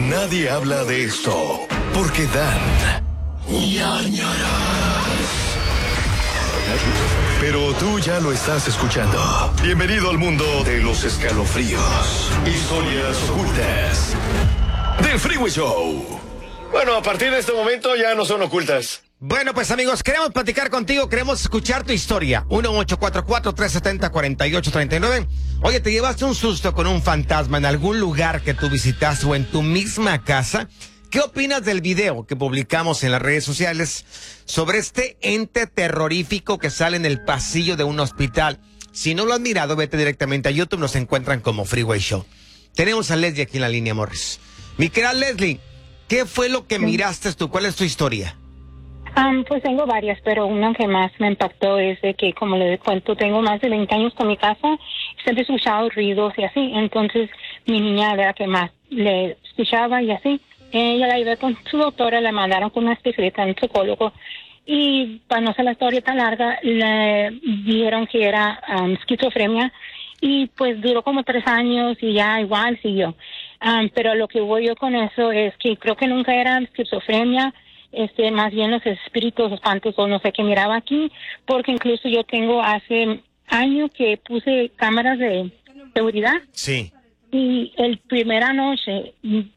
Nadie habla de esto porque dan ñáñaras. Pero tú ya lo estás escuchando. Bienvenido al mundo de los escalofríos, historias ocultas del Freeway Show. Bueno, a partir de este momento ya no son ocultas. Bueno, pues amigos, queremos platicar contigo, queremos escuchar tu historia. 1-844-370-4839. Oye, ¿te llevaste un susto con un fantasma en algún lugar que tú visitaste o en tu misma casa? ¿Qué opinas del video que publicamos en las redes sociales sobre este ente terrorífico que sale en el pasillo de un hospital? Si no lo has mirado, vete directamente a YouTube, nos encuentran como Freeway Show. Tenemos a Leslie aquí en la línea, Morris. Mi querida Leslie, ¿qué fue lo que miraste tú? ¿Cuál es tu historia? Pues tengo varias, pero una que más me impactó es de que, como les cuento, tengo más de 20 años con mi casa, siempre he escuchado ruidos y así. Entonces, mi niña era la que más le escuchaba y así. Ella la iba con su doctora, la mandaron con una especialista, un psicólogo, y para no hacer la historia tan larga, le dijeron que era esquizofrenia, y pues duró como 3 años y ya igual siguió. Pero lo que voy yo con eso es que creo que nunca era esquizofrenia, más bien los espíritus, los espantos o no sé qué miraba aquí, porque incluso yo tengo hace años que puse cámaras de seguridad. Sí. Y el primera noche